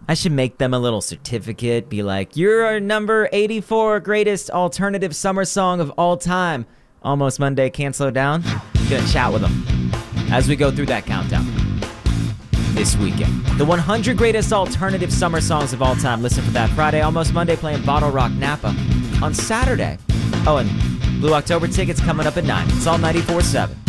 I should make them a little certificate, be like, you're our number 84 greatest alternative summer song of all time. Almost Monday, Can't Slow Down. I'm gonna chat with them as we go through that countdown this weekend. The 100 greatest alternative summer songs of all time. Listen for that Friday, Almost Monday, playing Bottle Rock Napa. On Saturday. Oh, and Blue October tickets coming up at 9. It's all 94.7.